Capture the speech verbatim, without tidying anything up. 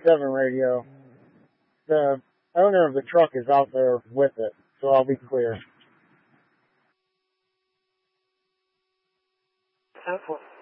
seven radio. The owner of the truck is out there with it, so I'll be clear. ten four.